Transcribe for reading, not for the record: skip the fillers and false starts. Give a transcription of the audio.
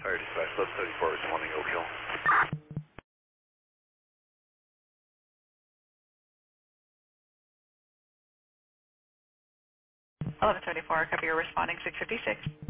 Fire dispatch, 1134 responding Oak Hill. 1174, copy, you're responding 656.